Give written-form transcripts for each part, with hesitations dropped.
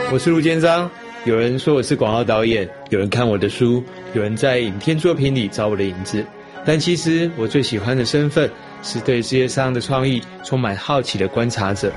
我是陆建章，有人说我是广告导演，有人看我的书，有人在影片作品里找我的影子，但其实我最喜欢的身份是对世界上的创意充满好奇的观察者。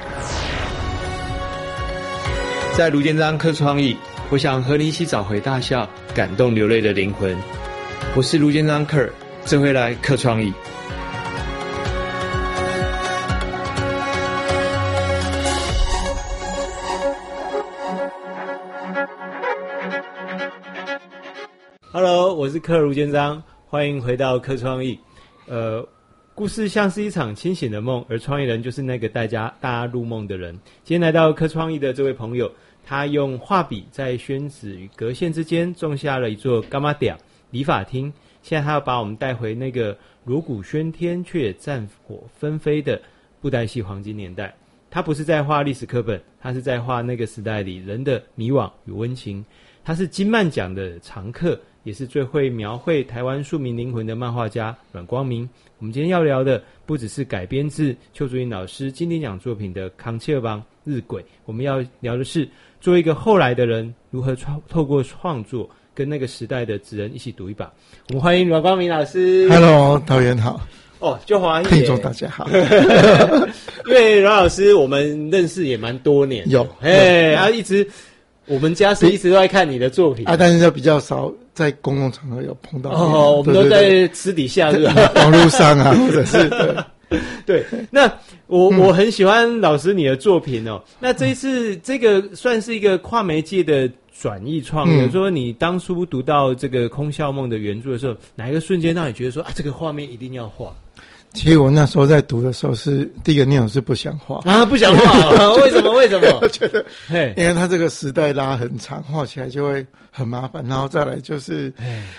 在卢建章客创意，我想和你一起找回大笑、感动流泪的灵魂。我是卢建章客，这回来客创意。Hello， 我是客卢建章，欢迎回到客创意。故事像是一场清醒的梦，而创意人就是那个带大家入梦的人。今天来到客创意的这位朋友，他用画笔在宣纸与格线之间种下了一座伽马点理发厅。现在他要把我们带回那个锣鼓喧天却也战火纷飞的布袋戏黄金年代。他不是在画历史课本，他是在画那个时代里人的迷惘与温情。他是金漫奖的常客，也是最会描绘台湾庶民灵魂的漫画家阮光明。我们今天要聊的不只是改编自邱竹音老师金典奖作品的《康切王日晷》，我们要聊的是作为一个后来的人，如何透过创作跟那个时代的职人一起赌一把。我们欢迎阮光明老师。 Hello， 导演好。 哦，就华裔听众大家好。 因为阮老师我们认识也蛮多年， 有一直我们家是一直都在看你的作品但是比较少在公共场合有碰到我们都在私底下是吧？ 网络上啊，或者是对。那我很喜欢老师你的作品哦。那这一次这个算是一个跨媒介的转译创意，说你当初读到这个空笑梦的原著的时候，哪一个瞬间让你觉得说这个画面一定要画？ 其实我那时候在读的时候是第一个念头是不想画不想画为什么？ 我觉得因为他这个时代拉很长，画起来就会很麻烦，然后再来就是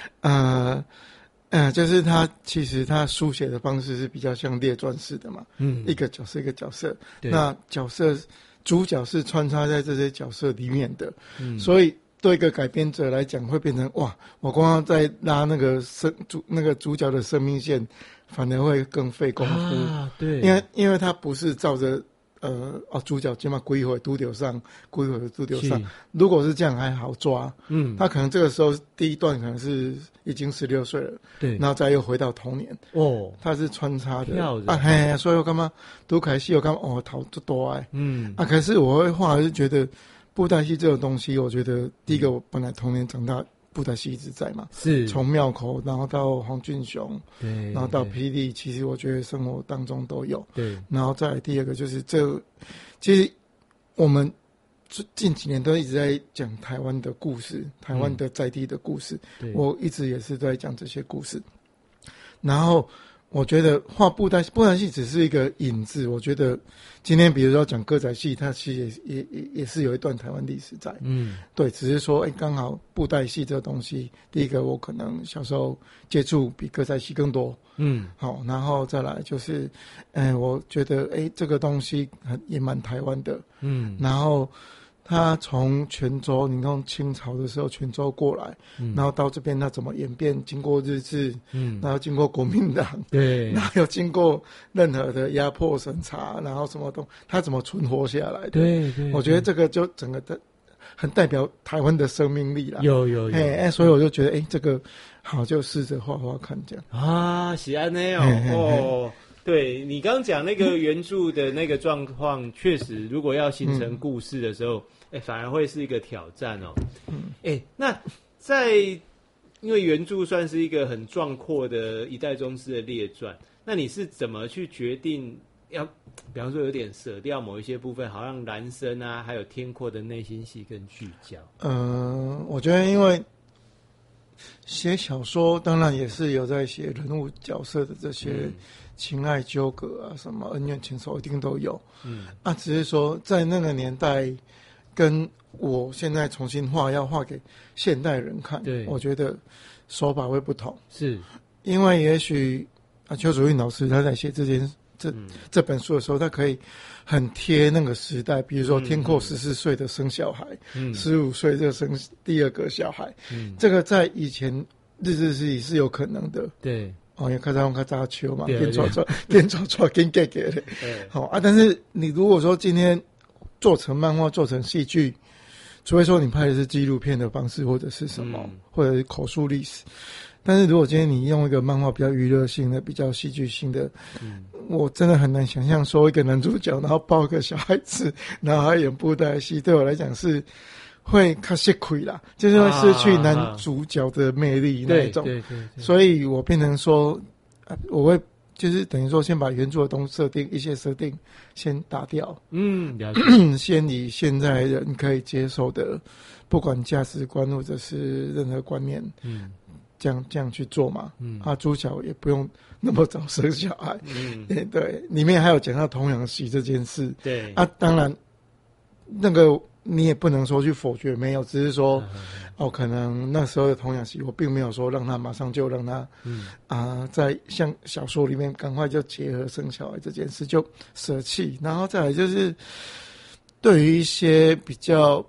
就是他其实他书写的方式是比较像列传式的嘛，一个角色一个角色，那角色主角是穿插在这些角色里面的，所以对一个改编者来讲会变成哇，我光要在拉那个主角的生命线，反而会更费功夫对，因为他不是照着主角起码几回拄到上，几回拄到上。如果是这样还好抓，他可能这个时候第一段可能是已经16岁了，对，然后再又回到童年，他是穿插的所以我干嘛读开戏，我干嘛头就多爱，可是我会画是觉得布袋戏这种东西，我觉得第一个我本来童年长大。布袋戏一直在嘛，是从庙口，然后到黄俊雄，对，然后到霹雳，其实我觉得生活当中都有，对。然后再来第二个就是其实我们近几年都一直在讲台湾的故事，台湾的在地的故事，我一直也是在讲这些故事。然后我觉得画布袋戏只是一个引子，我觉得今天比如说讲歌仔戏，它其实也是有一段台湾历史在，对，只是说刚好布袋戏这个东西，第一个我可能小时候接触比歌仔戏更多，好，然后再来就是我觉得这个东西也蛮台湾的，然后他从泉州，你看清朝的时候泉州过来，然后到这边他怎么演变，经过日治，然后经过国民党，对，然后又经过任何的压迫审查，然后什么他怎么存活下来的？对，我觉得这个就整个的很代表台湾的生命力啦。有，所以我就觉得这个好，就试着画画看这样是安内哦。对，你刚讲那个原著的那个状况，确实如果要形成故事的时候，反而会是一个挑战哦。那因为原著算是一个很壮阔的一代宗师的列传，那你是怎么去决定要，比方说有点舍掉某一些部分，好像男生啊，还有天阔的内心戏更聚焦？ 我觉得因为写小说，当然也是有在写人物角色的这些情爱纠葛啊，什么恩怨情仇一定都有。只是说在那个年代，跟我现在重新要画给现代人看，我觉得手法会不同。是因为也许邱竹韵老师他在写这本书的时候，他可以很贴那个时代，比如说天阔14岁的生小孩，15岁就生第二个小孩，这个在以前日治时期是有可能的。对。因为较早秋嘛，变抓，变给的。好但是你如果说今天做成漫画、做成戏剧， 除非说你拍的是纪录片的方式或者是什么，或者是口述历史。但是如果今天你用一个漫画比较娱乐性的、比较戏剧性的，我真的很难想象说一个男主角然后抱一个小孩子，然后还演布袋戏，对我来讲是会较吃亏啦，就是会失去男主角的魅力那一种。对，所以我变成说，我会就是等于说先把原著的一些设定先打掉， 了解先以现在人可以接受的，不管价值观或者是任何观念，这样去做嘛，主角也不用那么早生小孩，对，里面还有讲到童养媳这件事， 对当然那个你也不能说去否决没有，只是说可能那时候的童养媳我并没有说让他马上就让他在像小说里面赶快就结合生小孩这件事就舍弃，然后再来就是对于一些比较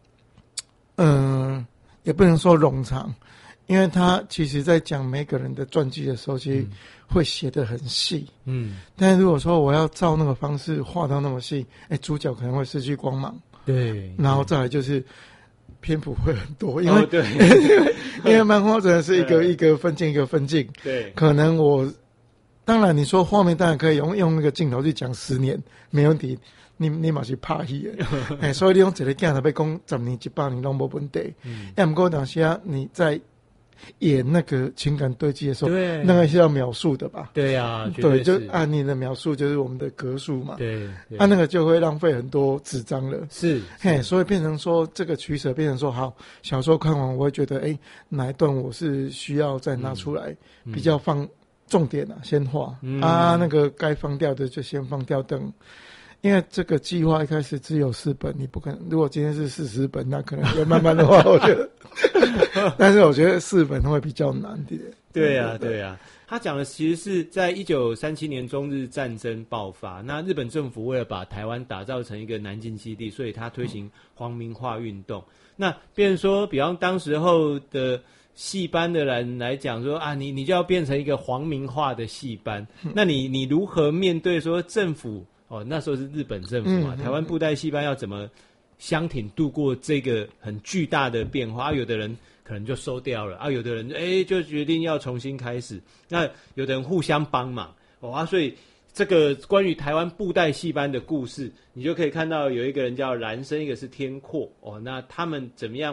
也不能说冗长，因为他其实在讲每个人的传记的时候其实会写得很细，但是如果说我要照那个方式画到那么细，主角可能会失去光芒，对，然后再来就是篇幅会很多，因为因为漫画真的是一个一个分镜一个分镜，对，可能当然你说画面当然可以用那个镜头去讲10年没问题，你嘛是拍戏的，所以你用一个镜头要讲10年100年都没问题，要不过当时你在演那个情感对峙的时候，那个是要描述的吧？ 对啊， 对，就按你的描述就是我们的格数嘛。对，那个就会浪费很多纸张了。是，所以变成说这个取舍，变成说好，小说看完我会觉得，哪一段我是需要再拿出来，比较放重点先画那个该放掉的就先放掉等。因为这个计划一开始只有4本，你不可能。如果今天是40本，那可能就慢慢的话，我觉得。但是我觉得4本会比较难一点。 对啊，对啊。他讲的其实是在1937年中日战争爆发，那日本政府为了把台湾打造成一个南进基地，所以他推行皇民化运动。那变成说，比方当时候的戏班的人来讲说你就要变成一个皇民化的戏班，那你如何面对说政府？那时候是日本政府台湾布袋戏班要怎么相挺度过这个很巨大的变化？有的人可能就收掉了有的人就决定要重新开始。那有的人互相帮忙所以这个关于台湾布袋戏班的故事，你就可以看到有一个人叫蓝生，一个是天阔那他们怎么样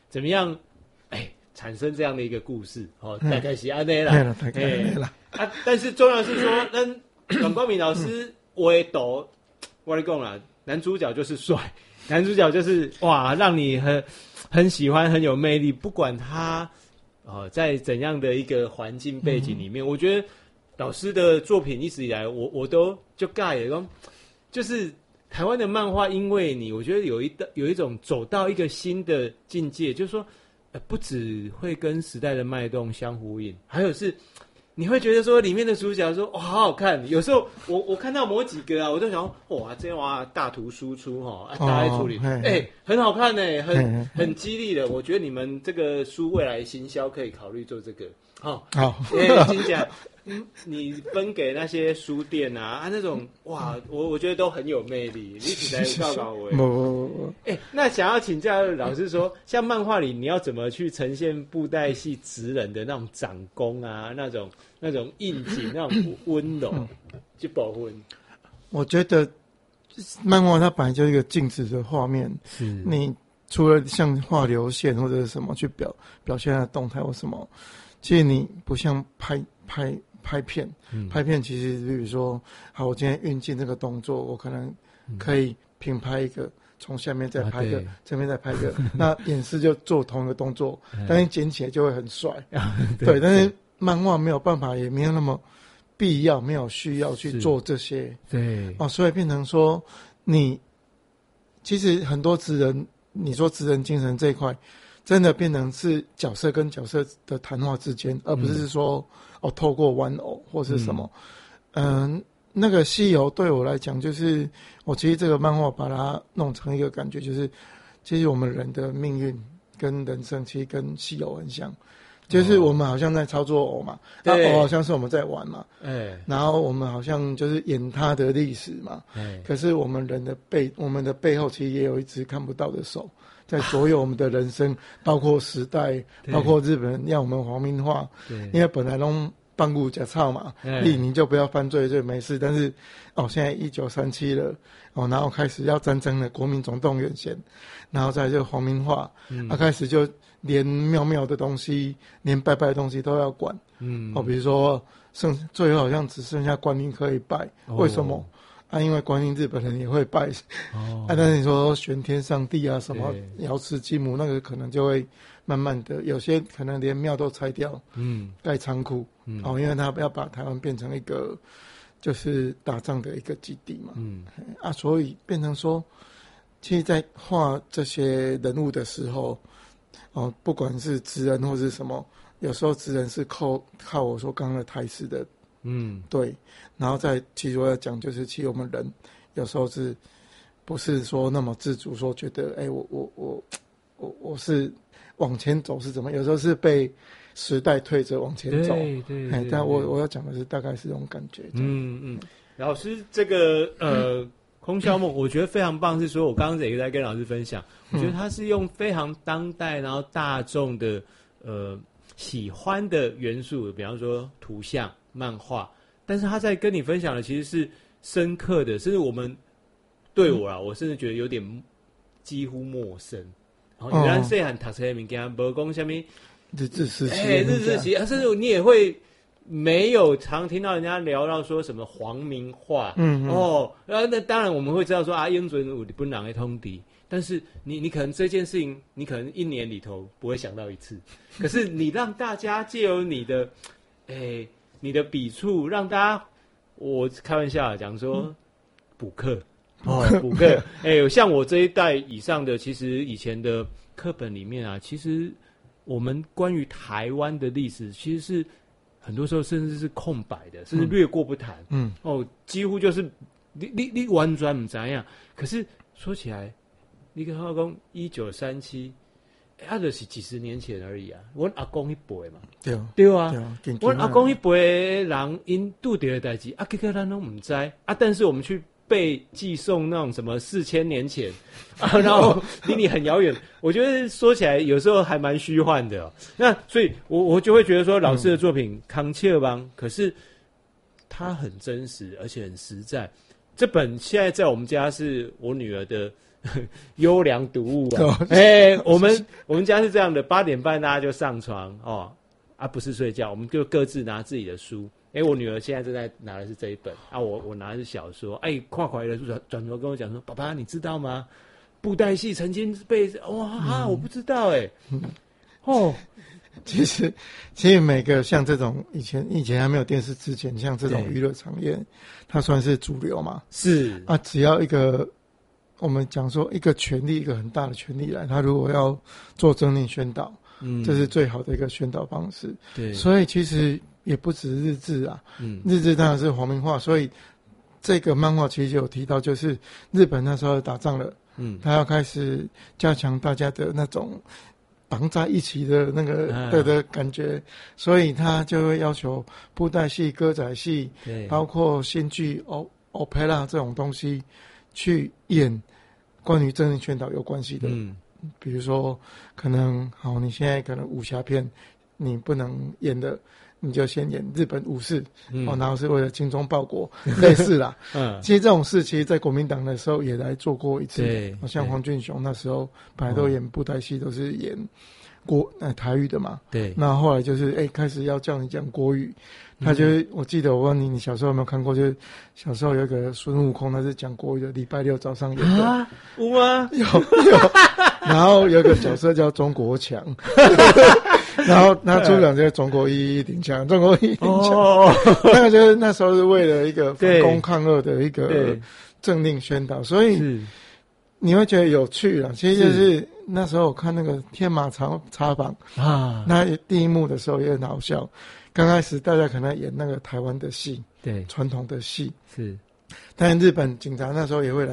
产生这样的一个故事大概是这样啦。但是重要是说，阮光明老师。我跟你讲啦，男主角就是帅，男主角就是让你很喜欢，很有魅力。不管他在怎样的一个环境背景里面，我觉得老师的作品一直以来，我都就盖了，就是台湾的漫画，因为你，我觉得有一种走到一个新的境界，就是说，不只会跟时代的脉动相呼应，还有是。你会觉得说里面的主角说好好看，有时候我看到某几个我都想这大图输出大家处理很好看很激励的。我觉得你们这个书未来行销可以考虑做这个好金甲你分给那些书店那种我觉得都很有魅力，你起来告诉我那想要请教老师说，像漫画里你要怎么去呈现布袋戏职人的那种长功那种应景那种温柔去保护我觉得漫画它本来就是一个静止的画面，你除了像画流线或者是什么去表现它的动态或什么，其实你不像拍片，拍片其实比如说好，我今天运镜这个动作，我可能可以平拍一个，从下面再拍一个，这边再拍一个那演示就做同一个动作，但是剪起来就会很帅对，但是漫画没有办法，也没有那么必要，没有需要去做这些对所以变成说你其实很多职人，你说职人精神这一块真的变成是角色跟角色的谈话之间，而不是说透过玩偶或是什么那个西游对我来讲，就是我其实这个漫画把它弄成一个感觉，就是其实我们人的命运跟人生其实跟西游很像， 就是我们好像在操作偶嘛，偶好像是我们在玩嘛，然后我们好像就是演他的历史嘛，可是我们的背后其实也有一只看不到的手，在左右我们的人生，包括时代，包括日本人要我们皇民化，因为本来都半路假操嘛，你就不要犯罪就没事，但是现在1937了，然后开始要战争了，国民总动员先，然后再就皇民化，开始就连庙的东西，连拜的东西都要管，比如说最后好像只剩下观音可以拜，为什么？因为观音日本人也会拜，但是你说玄天上帝啊，什么瑶池金母，那个可能就会慢慢的，有些可能连庙都拆掉，盖仓库，因为他要把台湾变成一个就是打仗的一个基地嘛，所以变成说，其实在画这些人物的时候，不管是职人或是什么，有时候职人是靠我说刚刚的台词的。对，然后其实我要讲，就是其实我们人有时候是不是说那么自主，说觉得我是往前走是怎么，有时候是被时代推着往前走。对，但我要讲的是大概是这种感觉。 老师这个空箫梦，我觉得非常棒，是说我刚刚也在跟老师分享，我觉得他是用非常当代然后大众的喜欢的元素，比方说图像。漫画，但是他在跟你分享的其实是深刻的，甚至我们对我啦，我甚至觉得有点几乎陌生。然后原来细汉读册的物件，无讲什么日治时期， 日治时期，甚至你也会没有常听到人家聊到说什么皇民化，那当然我们会知道说英准有日本人的通敌。但是你可能这件事情，你可能1年里头不会想到一次，可是你让大家借由你的你的笔触，让大家，我开玩笑讲说，补课，补课，像我这一代以上的，其实以前的课本里面啊，其实我们关于台湾的历史，其实是很多时候甚至是空白的，甚至略过不谈，几乎就是你完全不知道。可是说起来，你跟他讲1937。就是几十年前而已啊！我阿公那辈嘛，对啊，我阿公那辈人因拄到的代志，结果咱都唔知啊。但是我们去背寄送那种什么4000年前然后离你很遥远，我觉得说起来有时候还蛮虚幻的。那所以我就会觉得说，老师的作品康切邦，可是它很真实，而且很实在。这本现在在我们家是我女儿的。优良读物啊！我们家是这样的，8点半大家就上床不是睡觉，我们就各自拿自己的书。我女儿现在正在拿的是这一本我拿的是小说。看回来的书转头跟我讲说：“爸爸，你知道吗？布袋戏曾经被我不知道其实每个像这种以前还没有电视之前，像这种娱乐产业，它算是主流嘛？ 是只要一个。我们讲说一个权力，一个很大的权力来，他如果要做政令宣导，这是最好的一个宣导方式。对，所以其实也不止日治啊，日治当然是皇民化，所以这个漫画其实有提到，就是日本那时候打仗了，他要开始加强大家的那种绑在一起的那个的感觉，所以他就会要求布袋戏、歌仔戏，包括新剧、opera 这种东西去演。关于政令宣导有关系的，比如说可能你现在可能武侠片你不能演的，你就先演日本武士，然后是为了精忠报国，类似啦。其实这种事，其实在国民党的时候也来做过一次，像黄俊雄那时候本来都演布袋戏，都是演台语的嘛。对，那后来就是开始要叫你讲国语。他我记得我问你小时候有没有看过？就是小时候有一个孙悟空，他是讲国语的，礼拜六早上演的。 有吗？ 有。然后有一个角色叫中国强，然后他出场就是中国一顶强，中国一顶强。那个就是那时候是为了一个反攻抗俄的一个政令宣导，所以你会觉得有趣啦。其实就是那时候我看那个天马茶坊那第一幕的时候也很好笑。刚开始大家可能演那个台湾的戏，传统的戏是，但日本警察那时候也会来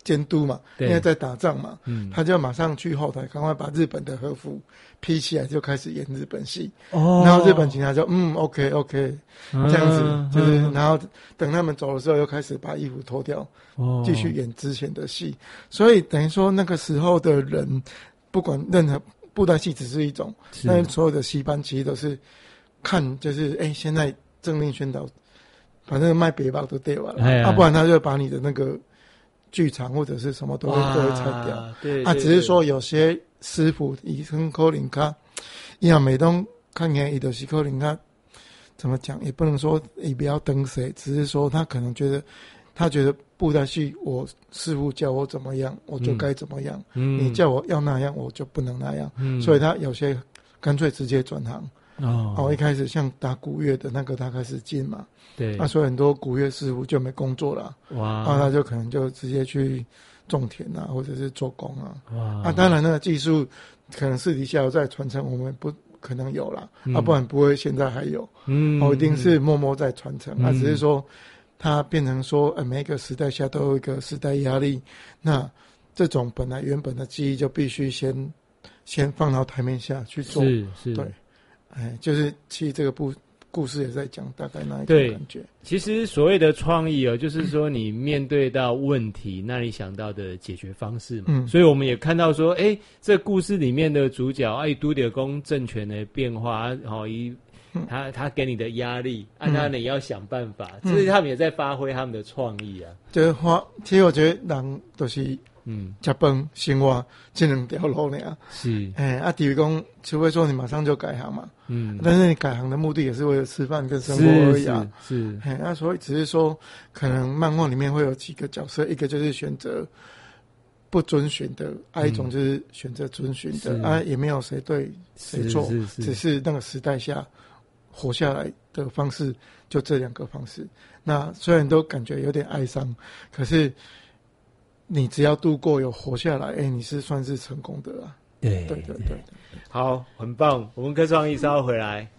监督嘛，因为在打仗嘛，他就马上去后台，赶快把日本的和服披起来，就开始演日本戏。然后日本警察就OK， 这样子就是，然后等他们走的时候，又开始把衣服脱掉，继续演之前的戏。所以等于说那个时候的人，不管任何布袋戏只是一种，但是所有的戏班其实都是看，就是现在政令宣导，反正卖别包都对完了，不然他就把你的那个剧场或者是什么都会拆掉。对，只是说有些师傅以前可能他，伊也每当看见伊就是可能他怎么讲，也不能说也不要登谁，只是说他可能觉得布袋戏，我师傅叫我怎么样，我就该怎么样。你叫我要那样，我就不能那样。所以他有些干脆直接转行。一开始像打古乐的那个，他开始进嘛。对，所以很多古乐师傅就没工作了。哇，他就可能就直接去种田啊，或者是做工啊。哇，当然那个技术可能私底下在传承，我们不可能有啦。不然不会现在还有。一定是默默在传承。只是说它变成说，每一个时代下都有一个时代压力。那这种本来原本的记忆就必须先放到台面下去做。是，对，就是其实这个故事也在讲大概那一种感觉。 其实所谓的创意就是说你面对到问题，那你想到的解决方式嘛。所以我们也看到说，这故事里面的主角拄到讲政权的变化，他给你的压力，那你要想办法。其实他们也在发挥他们的创意啊。 就是其实我觉得人都是吃饭生活这两条路呢。是，比如讲，除非说你马上就改行嘛。但是你改行的目的也是为了吃饭跟生活而已啊。是，所以只是说，可能漫画里面会有几个角色，一个就是选择不遵循的，一种就是选择遵循的，也没有谁对谁错，只是那个时代下活下来的方式，就这两个方式。那虽然都感觉有点哀伤，可是你只要度过有活下来，你是算是成功的啦。对， 好，很棒。我们科创意稍后回来。